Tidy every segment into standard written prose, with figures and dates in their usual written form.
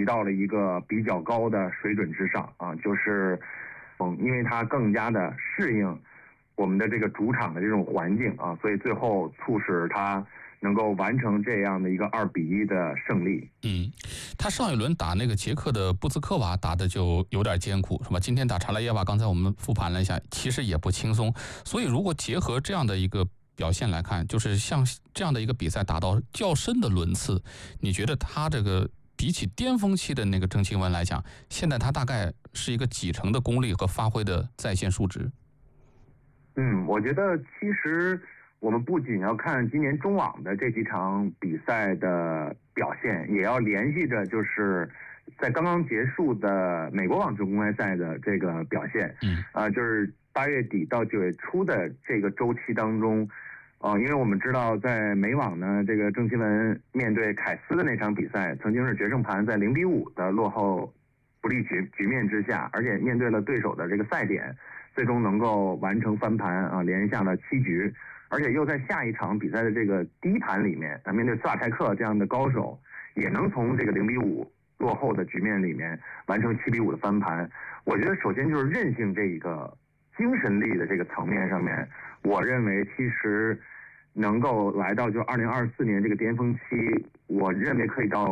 到了一个比较高的水准之上啊，就是因为它更加的适应我们的这个主场的这种环境啊，所以最后促使他能够完成这样的一个2-1的胜利。 他上一轮打那个捷克的布兹科娃打的就有点艰苦，是吧？今天打查拉耶娃，刚才我们复盘了一下，其实也不轻松。所以如果结合这样的一个表现来看，就是像这样的一个比赛打到较深的轮次，你觉得他这个比起巅峰期的那个郑钦文来讲，现在他大概是一个几成的功力和发挥的在线数值？ 我觉得其实我们不仅要看今年中网的这几场比赛的表现，也要联系着就是在刚刚结束的美国网球公开赛的这个表现。就是8月底到9月初的这个周期当中，因为我们知道在美网呢，这个郑钦文面对凯斯的那场比赛，曾经是决胜盘在0-5的落后不利局面之下，而且面对了对手的这个赛点，最终能够完成翻盘啊，连下了7局，而且又在下一场比赛的这个第一盘里面面对斯瓦泰克这样的高手，也能从这个0-5落后的局面里面完成7-5的翻盘。我觉得首先就是韧性这一个精神力的这个层面上面，我认为其实能够来到就2024年这个巅峰期，我认为可以到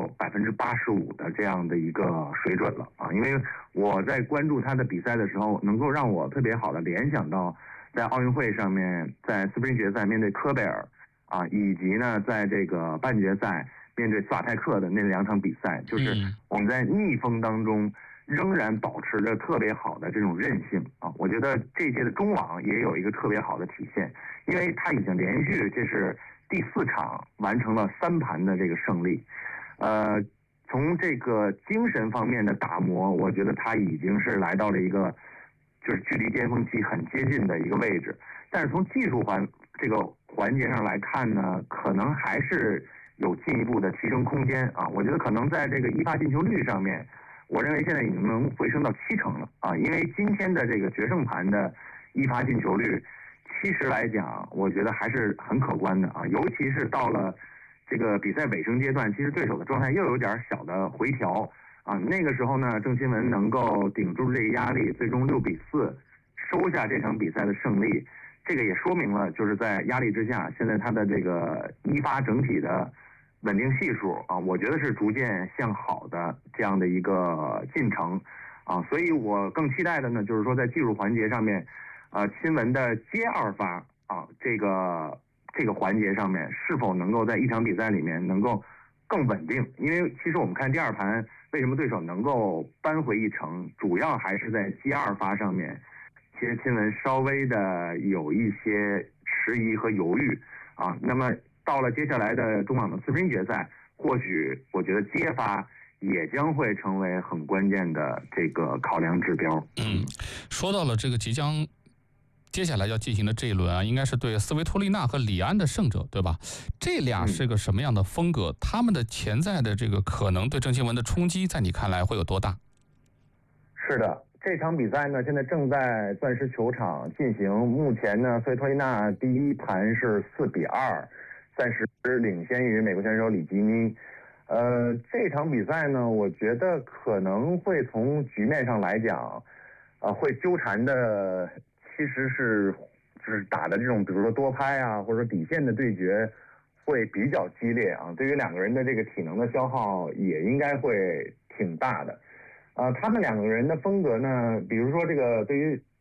85%的这样的一个水准了啊！因为我在关注他的比赛的时候，能够让我特别好的联想到在奥运会上面，在斯普林决赛面对科贝尔啊，以及呢在这个半决赛面对斯瓦泰克的那2场比赛，就是我们在逆风当中仍然保持着特别好的这种韧性啊！我觉得这届的中网也有一个特别好的体现，因为他已经连续这是第4场完成了3盘的这个胜利。从这个精神方面的打磨，我觉得他已经是来到了一个就是距离巅峰期很接近的一个位置。但是从技术这个环节上来看呢，可能还是有进一步的提升空间啊！我觉得可能在这个一发进球率上面，我认为现在已经能回升到70%了啊！因为今天的这个决胜盘的一发进球率，其实来讲，我觉得还是很可观的啊！尤其是到了这个比赛尾声阶段，其实对手的状态又有点小的回调啊。那个时候呢，郑钦文能够顶住这个压力，最终6-4收下这场比赛的胜利。这个也说明了，就是在压力之下，现在他的这个一发整体的稳定系数啊，我觉得是逐渐向好的这样的一个进程啊。所以我更期待的呢，就是说在技术环节上面，钦文的接2发啊，这个环节上面是否能够在一场比赛里面能够更稳定？因为其实我们看第2盘为什么对手能够扳回一城，主要还是在接2发上面，其实钦文稍微的有一些迟疑和犹豫啊。那么到了接下来的中网的4分决赛，或许我觉得接发也将会成为很关键的这个考量指标。 说到了这个即将接下来要进行的这一轮啊，应该是对斯维托利娜和里安的胜者，对吧？这俩是个什么样的风格？他们的潜在的这个可能对郑钦文的冲击，在你看来会有多大？ 是的，这场比赛呢，现在正在钻石球场进行。目前呢，斯维托利娜第一盘是4-2，暂时领先于美国选手里基尼。这场比赛呢，我觉得可能会从局面上来讲，会纠缠的其实是就是打的这种，比如说多拍啊，或者说底线的对决，会比较激烈啊。对于2个人的这个体能的消耗，也应该会挺大的。他们2个人的风格呢，比如说这个对于